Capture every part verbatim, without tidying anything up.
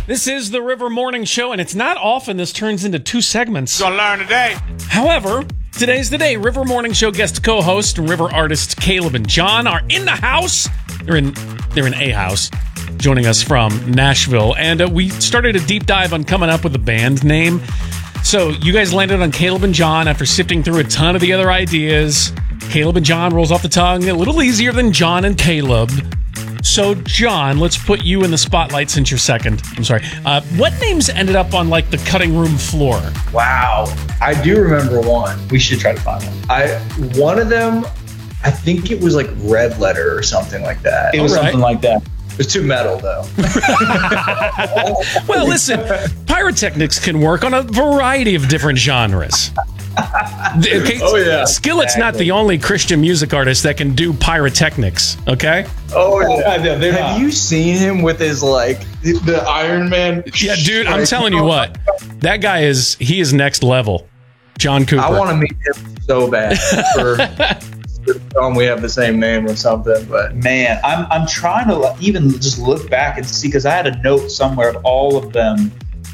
This is the River Morning Show, and it's not often this turns into two segments. Gonna learn today. However, today's the day. River Morning Show guest co-host and River artists Caleb and John are in the house. They're in they're in a house, joining us from Nashville. And uh, we started a deep dive on coming up with a band name. So you guys landed on Caleb and John after sifting through a ton of the other ideas. Caleb and John rolls off the tongue a little easier than John and Caleb. So, John, let's put you in the spotlight since you're second. I'm sorry. Uh, what names ended up on, like, the cutting room floor? Wow. I do remember one. We should try to find one. I One of them, I think it was, like, Red Letter or something like that. It was All right. something like that. It was too metal, though. Well, listen, pyrotechnics can work on a variety of different genres. Okay? Oh, yeah. Skillet's not the only Christian music artist that can do pyrotechnics, okay? Oh, yeah. yeah Have not. you seen him with his, like, the Iron Man? Yeah, dude, I'm telling you what. That guy is, he is next level. John Cooper. I want to meet him so bad. For, tell him we have the same name or something, but man, I'm I'm trying to even just look back and see, because I had a note somewhere of all of them.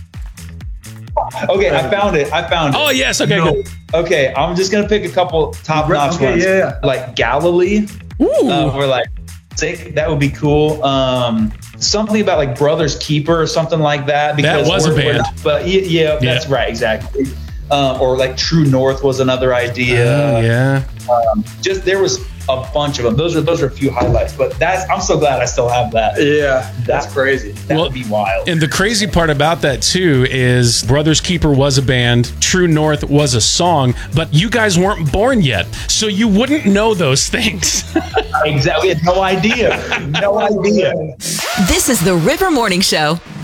Okay, I found it. I found it. Oh, yes. Okay, no. good. Okay, I'm just going to pick a couple top-notch okay, ones. Yeah, yeah. Like Galilee. Ooh. Uh, we're like, sick. That would be cool. Um, something about like Brothers Keeper or something like that. Because that was a band. Not, but yeah, yeah, that's yeah. right. Exactly. Um, or like True North was another idea. Oh, yeah. Um, just there was a bunch of them. Those are those are a few highlights, but that's I'm so glad I still have that. Yeah, that's crazy. That well, would be wild. And the crazy part about that too is Brothers Keeper was a band, True North was a song, but you guys weren't born yet, so you wouldn't know those things. Exactly. We had no idea. No idea. This is the River Morning Show.